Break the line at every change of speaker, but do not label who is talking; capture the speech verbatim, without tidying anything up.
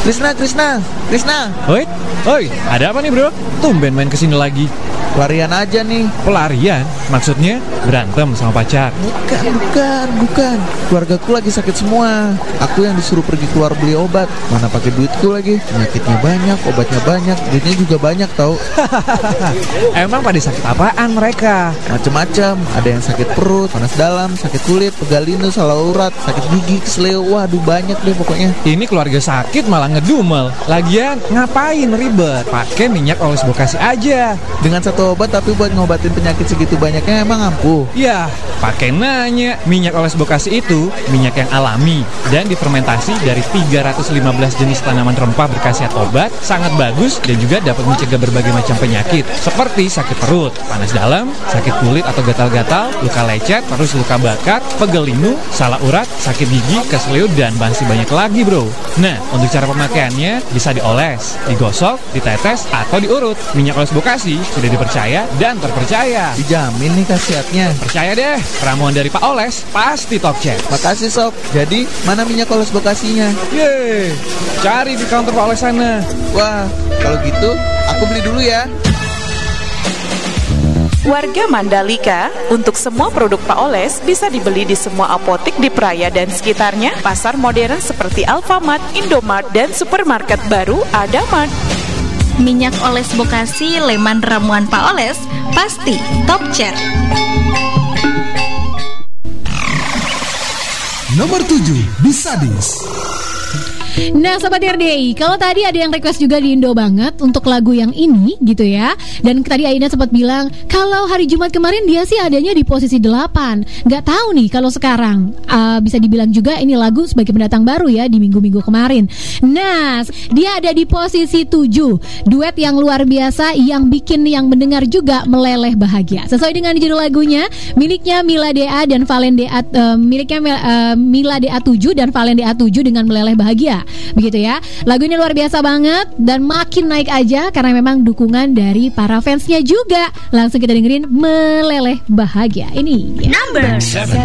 Krisna, Krisna, Krisna.
Oi, oi, ada apa nih bro? Tumben main kesini lagi.
Pelarian aja nih.
Pelarian? Maksudnya berantem sama pacar?
Bukan, bukan, bukan. Keluargaku lagi sakit semua. Aku yang disuruh pergi keluar beli obat. Mana pakai duitku lagi. Penyakitnya banyak, obatnya banyak, duitnya juga banyak tau.
Emang pada sakit apaan mereka?
Macem-macem. Ada yang sakit perut, panas dalam, sakit kulit, pegal linu, salah urat, sakit gigi, kesleo. Waduh banyak deh pokoknya.
Ini keluarga sakit malah ngedumel. Lagian ngapain ribet? Pakai minyak oles bokasi aja.
Dengan satu obat tapi buat ngobatin penyakit segitu banyaknya emang ampuh?
Ya, pakai nanya. Minyak oles bokasi itu minyak yang alami dan difermentasi dari tiga ratus lima belas jenis tanaman rempah berkhasiat obat, sangat bagus dan juga dapat mencegah berbagai macam penyakit seperti sakit perut, panas dalam, sakit kulit atau gatal-gatal, luka lecet, terus luka bakar, pegel linu, salah urat, sakit gigi, kesleo dan masih banyak lagi bro. Nah, untuk cara pemakaiannya bisa dioles, digosok, ditetes atau diurut. Minyak oles bokasi sudah dipercaya dan terpercaya.
Dijamin nih khasiatnya.
Percaya deh, ramuan dari Pak Oles pasti top check.
Makasih sob. Jadi mana minyak oles bokasinya?
Yeay, cari di counter Pak Oles sana.
Wah, kalau gitu aku beli dulu ya.
Warga Mandalika, untuk semua produk Pak Oles bisa dibeli di semua apotik di Praia dan sekitarnya, pasar modern seperti Alfamart, Indomart, dan supermarket baru Adamart.
Minyak oles bokasi leman ramuan Pak Oles pasti top chair.
Nomor tujuh, Bisadis.
Nah Sobat R D I, kalau tadi ada yang request juga di Indo banget untuk lagu yang ini gitu ya. Dan tadi Aina sempat bilang kalau hari Jumat kemarin dia sih adanya di posisi delapan. Gak tahu nih kalau sekarang uh, bisa dibilang juga ini lagu sebagai pendatang baru ya di minggu-minggu kemarin. Nah dia ada di posisi tujuh. Duet yang luar biasa yang bikin yang mendengar juga meleleh bahagia. Sesuai dengan judul lagunya, miliknya Mila Dea dan Valen Dea, uh, miliknya uh, Mila Dea tujuh dan Valen Dea tujuh dengan meleleh bahagia. Begitu ya. Lagu ini luar biasa banget dan makin naik aja karena memang dukungan dari para fansnya juga. Langsung kita dengerin Meleleh Bahagia ini.
Number seven.